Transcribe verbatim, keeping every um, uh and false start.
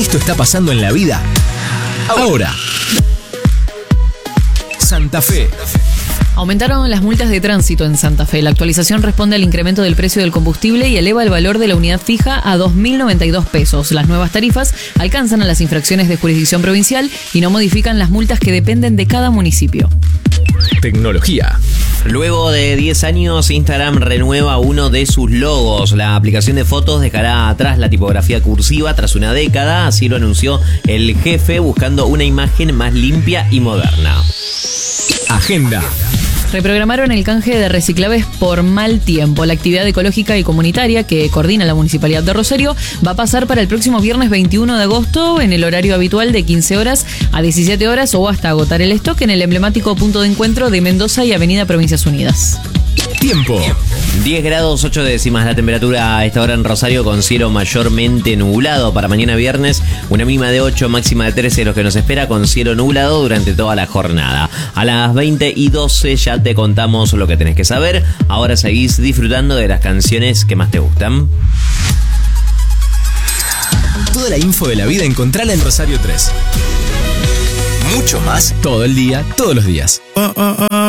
Esto está pasando en la vida ahora. Santa Fe. Aumentaron las multas de tránsito en Santa Fe. La actualización responde al incremento del precio del combustible y eleva el valor de la unidad fija a dos mil noventa y dos pesos. Las nuevas tarifas alcanzan a las infracciones de jurisdicción provincial y no modifican las multas que dependen de cada municipio. Tecnología. Luego de diez años, Instagram renueva uno de sus logos. La aplicación de fotos dejará atrás la tipografía cursiva tras una década, así lo anunció el jefe, buscando una imagen más limpia y moderna. Agenda. Reprogramaron el canje de reciclables por mal tiempo. La actividad ecológica y comunitaria que coordina la Municipalidad de Rosario va a pasar para el próximo viernes veintiuno de agosto en el horario habitual de quince horas a diecisiete horas o hasta agotar el stock en el emblemático punto de encuentro de Mendoza y Avenida Provincias Unidas. Tiempo. diez grados ocho décimas la temperatura a esta hora en Rosario, con cielo mayormente nublado. Para mañana viernes, una mínima de ocho, máxima de trece, lo que nos espera con cielo nublado durante toda la jornada. A las veinte y doce ya te contamos lo que tenés que saber. Ahora seguís disfrutando de las canciones que más te gustan. Toda la info de la vida encontrala en Rosario tres. Mucho más todo el día, todos los días.